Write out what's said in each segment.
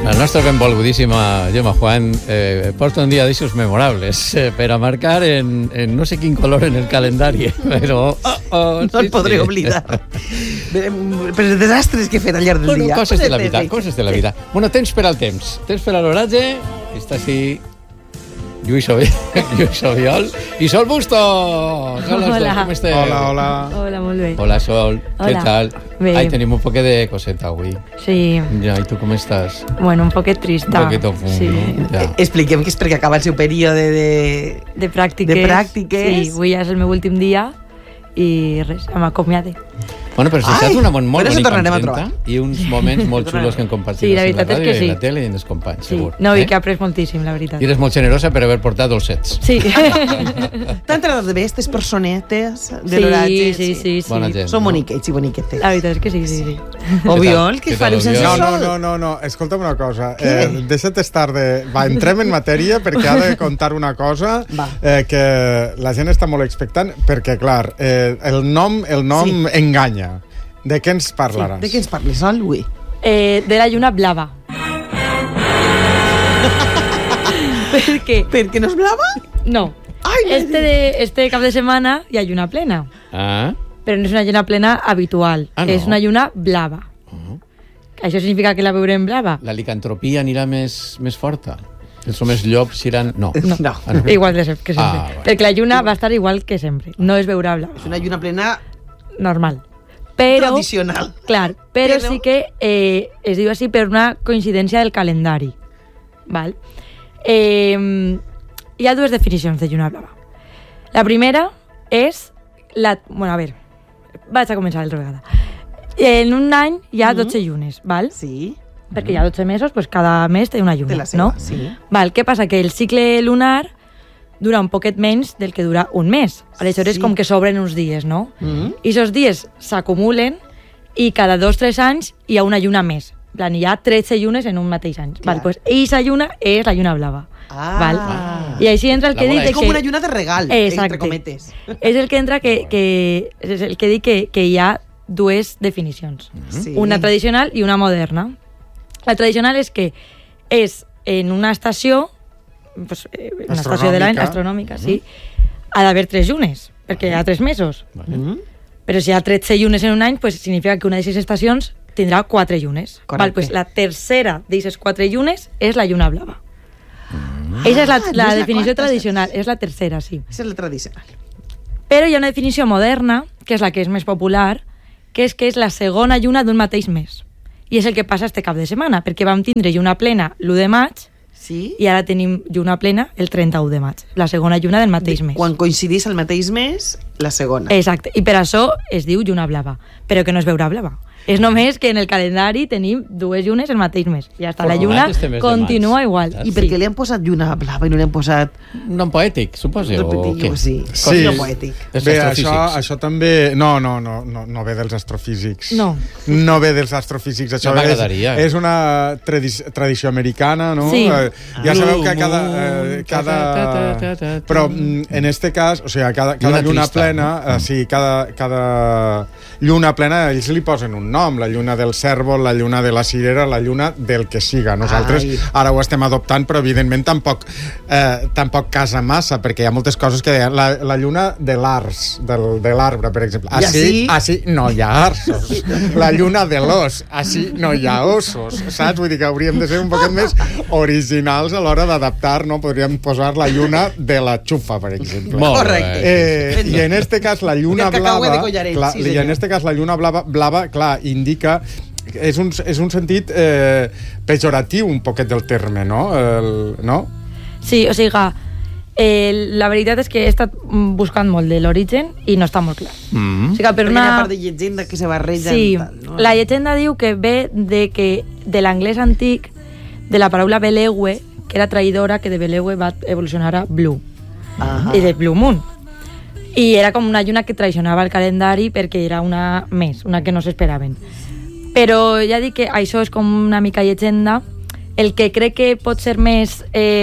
La nostra benvolgudíssima Gemma Juan porta un dia d'aixos memorables per a marcar en no sé quin color en el calendari, però... no el podré oblidar. Per els desastres que he fet al llarg del dia. Coses de la vida, coses de la vida. Bueno, temps per al temps. Temps per a l'oratge. Està així Lluís Oviol i Sol Bustos. Hola. Com esteu? Hola, molt bé. Hola, Sol. Què tal? Bé. Ai, tenim un poquet de coseta avui. Sí. Ja, i tu com estàs? Bueno, un poquet trista. Un poquet fum, sí. no? Ja. Expliquem que és perquè acaba el seu període de pràctiques. Sí, avui ja és el meu últim dia i res, m'acomiade. Bueno, però s'ha estat una molt bonica contenta i uns moments molt xulos que hem compartit sí, la veritat en la ràdio és que sí. i la tele i en els companys, sí. segur. No, i que he après moltíssim, la veritat. I eres molt generosa per haver portat dolcets. Sí. T'han tratat bé, aquestes personetes de l'oratge? Sí. Bona gent. Són boniquets i boniquetes. La veritat és que sí. Oviol, què fan sense sol? No, escolta'm una cosa. Deixa't estar de... Va, entrem en matèria perquè ha de contar una cosa que la gent està molt expectant perquè, clar, el nom enganya. De què ens parlaràs? De què ens parles, Sol, avui? De la lluna blava. ¿Per qué? ¿Perquè no és blava? No. Ai, este cap de setmana hi ha lluna plena. Ah? Però no és una lluna plena habitual. No? És una lluna blava. Això significa que la veurem blava? La licantropia anirà més forta? Els homes llops iran... No. Igual que sempre. Perquè la lluna va estar igual que sempre. No es veurà blava. És una lluna plena... normal. Però, tradicional. Clar, però sí que es diu així per una coincidència del calendari. Val? Hi ha dues definicions de lluna blava. La primera és... Bueno, a veure, vaig a començar l'altra vegada. En un any hi ha 12 llunes, val? Sí. Perquè hi ha 12 mesos, doncs cada mes té una lluna, té la seva, no? Sí. Val, què passa? Que el cicle lunar dura un poquet menys del que dura un mes. Aleshores, com que sobren uns dies, no? I aquests dies s'acumulen i cada 2-3 anys hi ha una lluna més. En plan, hi ha 13 llunes en un mateix any. Val, pues, i aquesta lluna és la lluna blava. Val? I així entra el que dic... És com una lluna de regal, entre cometes. És el que entra és el que dic que hi ha dues definicions. Una tradicional i una moderna. La tradicional és que és en una estació... Pues, una estació de l'any astronòmica, sí, ha d'haver 3 llunes, perquè hi ha 3 mesos. Però si hi ha 13 llunes en un any, pues significa que una de 6 estacions tindrà 4 llunes. Val, pues la tercera d'aquestes 4 llunes és la lluna blava. Aquesta és la definició tradicional, és la tercera, sí. És la tradicional. Però hi ha una definició moderna, que és la que és més popular, que és la segona lluna d'un mateix mes. I és el que passa este cap de setmana, perquè vam tindre lluna plena l'1 de maig, sí. I ara tenim lluna plena el 31 de maig, la segona lluna del mateix mes. Quan coincidís el mateix mes, la segona. Exacte, i per això es diu lluna blava, però que no es veurà blava. És només que en el calendari tenim 2 llunes el mateix mes. I hasta la lluna continua igual. I per què li han posat lluna blava i no li han posat... Un nom poètic, suposo, o què? Sí, no poètic. Bé, això també... No ve dels astrofísics. No ve dels astrofísics. Això és una tradició americana, no? Sí. Ja sabeu que cada... Però en este cas, o sigui, cada lluna plena, sí, cada lluna plena ells li posen un nom, la lluna del cèrvol, la lluna de la cirera, la lluna del que siga. Nosaltres ara ho estem adoptant, però evidentment tampoc casa massa, perquè hi ha moltes coses que deien la lluna de l'ars, de l'arbre, per exemple. Així no hi ha arsos. La lluna de l'os, així no hi ha ossos, saps? Vull dir que hauríem de ser un poquet més originals a l'hora d'adaptar, no? Podríem posar la lluna de la xufa, per exemple. Correcte. I en este cas la lluna blava, i en este cas la lluna blava, clar, indica... És un sentit pejoratiu un poquet del terme, no? No? Sí, o sigui, la veritat és que he estat buscant molt de l'origen i no està molt clar. O sigui, per una part de llegenda que se barreja... Sí, la llegenda diu que ve de l'anglès antic, de la paraula belewe, que era traïdora, que de belewe va evolucionar a blue, i de blue moon. I era com una lluna que traicionava el calendari perquè era una més, una que no s'esperaven. Però ja dic que això és com una mica llegenda. El que crec que pot ser més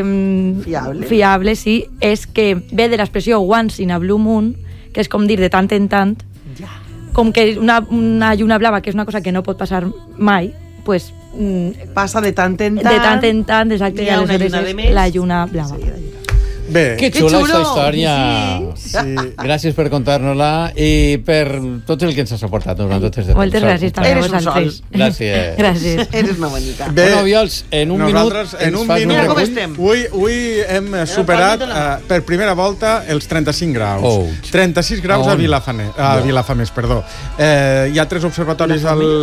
fiable, sí, és que ve de l'expressió once in a blue moon, que és com dir de tant en tant, com que una lluna blava, que és una cosa que no pot passar mai, pues passa de tant en tant. De tant en tant, exacte, hi ha una lluna de més. La lluna blava. Sí. Bé, que xula aquesta història. Sí. Gràcies per contar-nos-la i per tot el que ens has aportat durant tot aquest temps. Moltes gràcies també a vosaltres. Gràcies. Gràcies. Eres una bonica. Bé, bueno, Viols, en un minut ens fas un com recull. estem? Avui hem superat per primera volta els 35 graus. Oh. 36 graus a Vilafamés, perdó. Hi ha 3 observatoris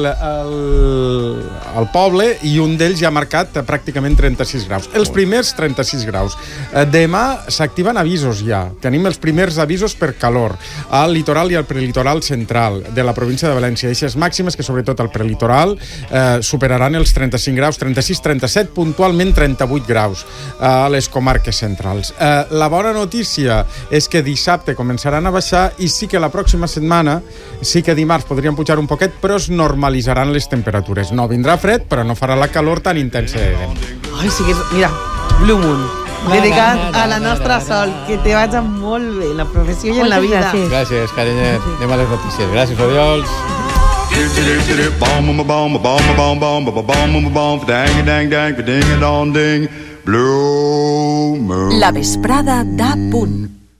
al poble i un d'ells ja ha marcat pràcticament 36 graus. Els primers 36 graus. Demà s'activen avisos ja. Tenim els primers avisos per calor al litoral i al prelitoral central de la província de València. Eixes màximes que sobretot al prelitoral superaran els 35 graus, 36, 37, puntualment 38 graus a les comarques centrals. La bona notícia és que dissabte començaran a baixar i sí que la pròxima setmana, sí que dimarts podrien pujar un poquet, però es normalitzaran les temperatures. No vindrà fred, però no farà la calor tan intensa de dent. Ai, sí que és... Mira, Blue Moon. Dedicat a la nostra Sol, que te vaig molt bé en la professió i en la vida. Gràcies, carinyet. Anem a les notícies. Gràcies, Oriols. La vesprada d'A Punt.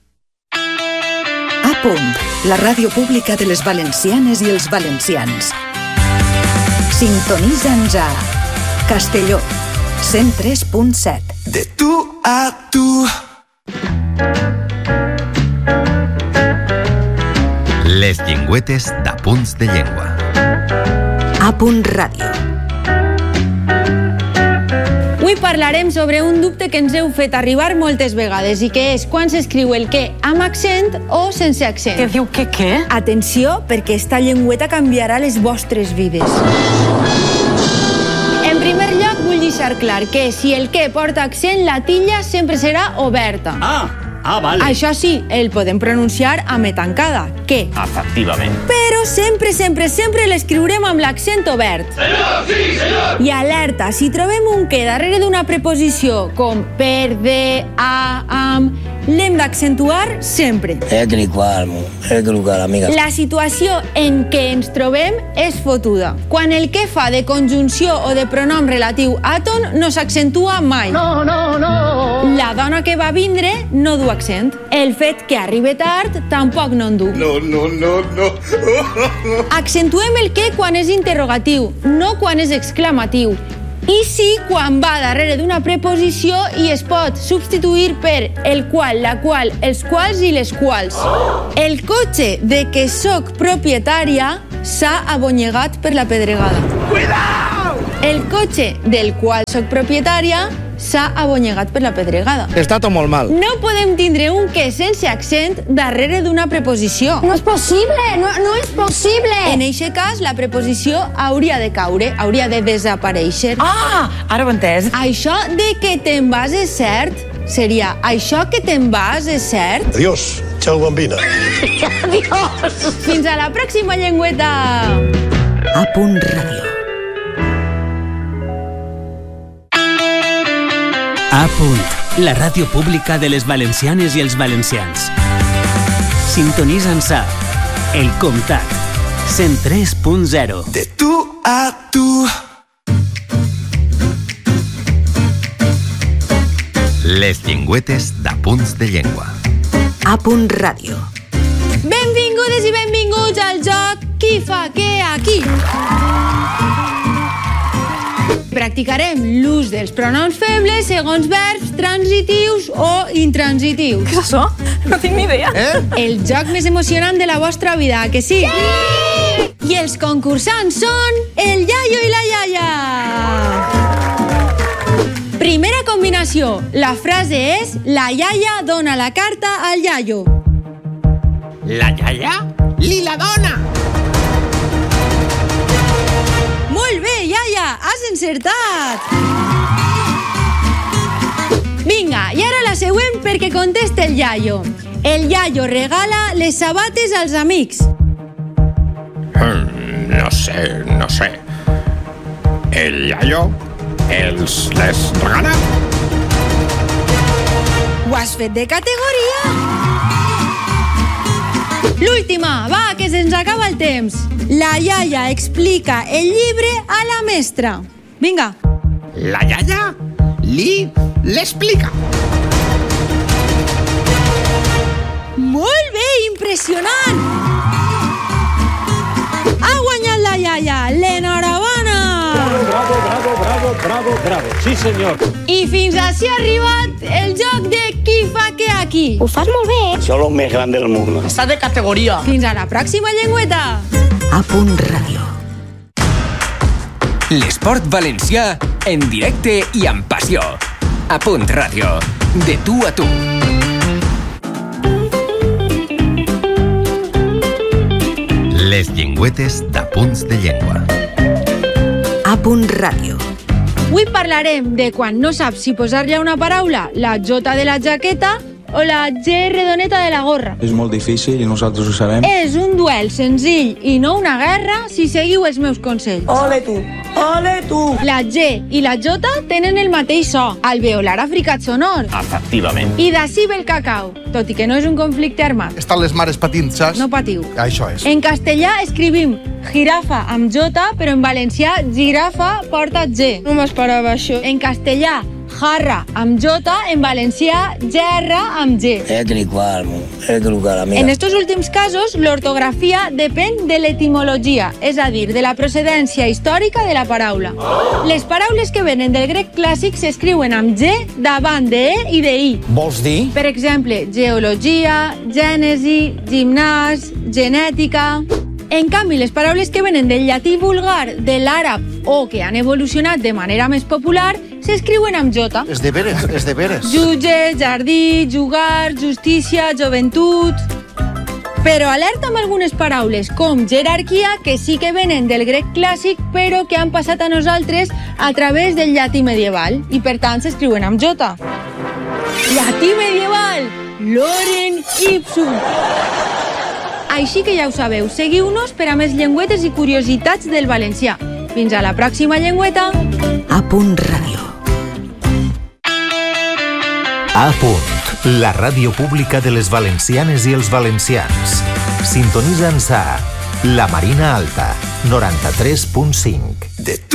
A Punt, la ràdio pública de les valencianes i els valencians. Sintonitza'ns a Castelló, 103.7. De tu a tu. Les llengüetes d'Apunts de Llengua. A Punt Ràdio. Avui parlarem sobre un dubte que ens heu fet arribar moltes vegades i que és quan s'escriu el què amb accent o sense accent. Què diu què? Atenció, perquè esta llengüeta canviarà les vostres vides. En primer lloc, vull deixar clar que si el què porta accent, la tilla sempre serà oberta. Vale. Això sí, el podem pronunciar amb E tancada, què. Efectivament. Però sempre l'escriurem amb l'accent obert. Senyor, sí, senyor! I alerta, si trobem un què darrere d'una preposició com per, de, a, amb, l'hem d'accentuar sempre. La situació en què ens trobem és fotuda. Quan el què fa de conjunció o de pronom relatiu àton no s'accentua mai. No. La dona que va vindre no du accent. El fet que arriba tard tampoc no en du. No. Accentuem el què quan és interrogatiu, no quan és exclamatiu. I sí quan va darrere d'una preposició i es pot substituir per el qual, la qual, els quals i les quals. El cotxe de què soc propietària s'ha abonyegat per la pedregada. Cuidao! El cotxe del qual soc propietària s'ha abonyegat per la pedregada. Està tot molt mal. No podem tindre un què sense accent darrere d'una preposició. No és possible, no és possible. En aquest cas, la preposició hauria de caure, hauria de desaparèixer. Ara ho he entès. Això de que te'n vas és cert? Seria, això que te'n vas és cert? Adiós, chao bambina. Adiós. Fins a la pròxima llengüeta. A Punt Ràdio. A Punt, la ràdio pública de les valencianes i els valencians. Sintonitza'ns a El Comtat, 103.0. De tu a tu. Les llengüetes d'Apunts de Llengua. A Punt Ràdio. Benvingudes i benvinguts al joc Qui fa què aquí? Practicarem l'ús dels pronoms febles segons verbs transitius o intransitius. Què és això? No tinc ni idea. El joc més emocionant de la vostra vida, que sí? Sí! I els concursants són el iaio i la iaia. Primera combinació. La frase és: la iaia dona la carta al iaio. La iaia li la dona. Molt bé, iaia, has encertat. Vinga, i ara la següent perquè contesta el iaio. El iaio regala les sabates als amics. No sé. El iaio les regala? Ho has fet de categoria. L'última, va, que se'ns acaba el temps. La iaia explica el llibre a la mestra. Vinga. La iaia l'explica. Molt bé, impressionant! Ha guanyat la iaia, l'enhorabona! Bravo, sí senyor. I fins així ha arribat el joc de qui fa què aquí. Ho fas molt bé. Això és lo més gran del mundo. Està de categoria. Fins a la pròxima llengüeta. A punt ràdio. L'esport valencià en directe i amb passió. A punt ràdio. De tu a tu. Les llengüetes d'Apunts de Llengua. A punt ràdio. Avui parlarem de quan no saps si posar-li a una paraula la J de la jaqueta o la G redoneta de la gorra. És molt difícil i nosaltres ho sabem. És un duel senzill i no una guerra si seguiu els meus consells. Ole tu! La G i la J tenen el mateix so, alveolar africat sonor. Efectivament. I d'ací ve el cacau, tot i que no és un conflicte armat. Estan les mares patint, saps? No patiu. Això és. En castellà escrivim jirafa amb J, però en valencià girafa porta G. No m'esperava això. En castellà, jarra amb J, en valencià, gerra amb G. En estos últims casos, l'ortografia depèn de l'etimologia, és a dir, de la procedència històrica de la paraula. Les paraules que venen del grec clàssic s'escriuen amb G davant de E i de I. Vols dir? Per exemple, geologia, gènesi, gimnàs, genètica... En canvi, les paraules que venen del llatí vulgar, de l'àrab o que han evolucionat de manera més popular s'escriuen amb J. És de veres. Jutge, jardí, jugar, justícia, joventut... Però alerta amb algunes paraules, com jerarquia, que sí que venen del grec clàssic, però que han passat a nosaltres a través del llatí medieval, i per tant s'escriuen amb J. Llatí medieval! Lorem ipsum! Així que ja ho sabeu, seguiu-nos per a més llengüetes i curiositats del valencià. Fins a la pròxima llengüeta. A punt ràdio. A punt, la ràdio pública de les valencianes i els valencians. Sintonitza'ns a La Marina Alta, 93.5.